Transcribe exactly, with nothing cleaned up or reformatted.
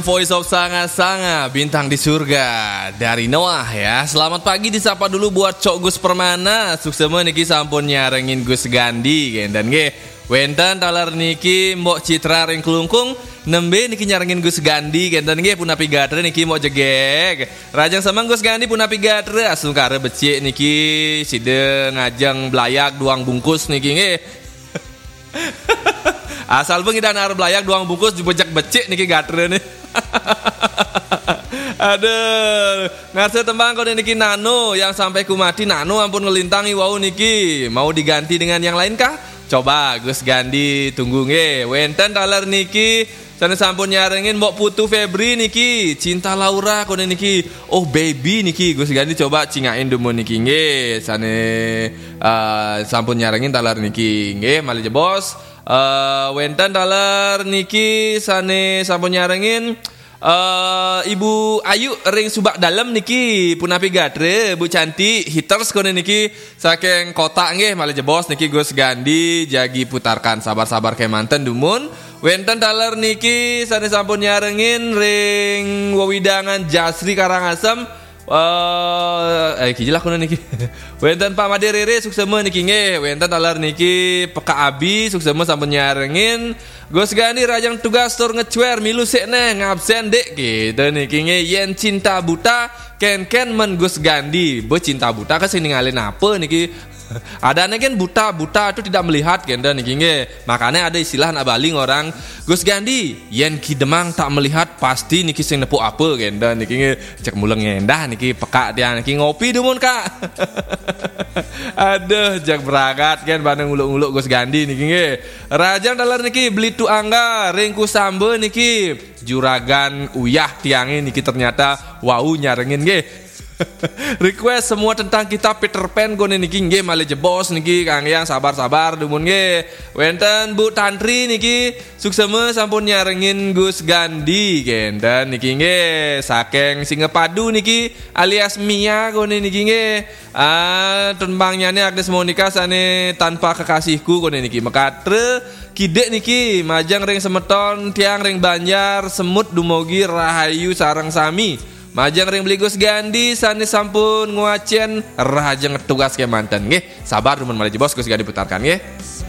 Voice of Sanga-Sanga, bintang di surga dari Noah ya. Selamat pagi disapa dulu buat Cok Gus Permana. Suksema niki sampun nyarengin Gus Gandhi dan ge wenten talar niki mbok Citra ring kelungkung nembe niki nyarengin Gus Gandhi dan ge punapi gatre niki mbok jegeg. Rajang sama Gus Gandhi punapi gatre asung kare becik niki side ngajeng belayak duang bungkus niki ge. Asal pengidan arep belayak duang bungkus dibejak becik niki gatre nih. Aduh, ngarse tembang kau niki Nano yang sampai ku mati Nano ampun ngelintangi wau niki. Mau diganti dengan yang lain kah? Coba Gus Gandhi tunggu nge. Wenten taler niki sana sampun nyarengin mbok Putu Febri niki. Cinta Laura kau niki. Oh baby niki Gus Gandhi coba cingain demo niki nge. Sana uh, sampun nyarengin taler niki nge malih bos. Uh, wenten taler niki sane sampun nyarengin uh, Ibu Ayu ring subak dalam niki punapi gatre Bu cantik hiters kono niki saking kota nggih malih jebos niki Gus Gandhi jagi putarkan sabar-sabar ke manten dumun. Wenten taler niki sane sampun nyarengin ring wewidangan Jasri Karangasem. Uh, eh kijilah kono niki. Wenten Pak Made Rere suksema niki nge. Wenten talar niki Peka Abi suksema sampun nyarengin Gus Gandhi rajang tugas tur ngecuer milu sekne ngabsen dek gitu niki nge. Yen cinta buta ken ken men Gus Gandhi be cinta buta kan sing ngalin apa niki. Adanya kan buta-buta itu tidak melihat genda niki nge. Makanya ada istilah nak baling orang Gus Gandhi yen ki demang tak melihat pasti niki sing nepuk apa genda niki nge. Cek muleng ngendah niki peka dia niki ngopi dumun kak. Aduh jak beragat kan bandeng uluk-uluk Gus Gandhi niki nge. Rajang dalar niki beli tu angga ringku sambe niki juragan uyah tiange niki ternyata wau nyarengin nge. Request semua tentang kita Peter Pan gone niki nggih malih jebos niki Kang yang sabar-sabar dumun nggih. Wenten Bu Tantri niki suksema sampun nyarengin Gus Gandhi dan niki nggih saking Singapadu niki alias Mia gone niki nggih. Ah tembang nyane Agnes Monica sane tanpa kekasihku gone niki mekatre kidek niki majang ring semeton tiang ring Banjar semut dumugi rahayu sareng sami. Majang ring beli Gus Gandhi sani sampun nguacen rajang tugas ke manten nggih. Sabar dumun malih bos Gus Gandhi putarkan nggih.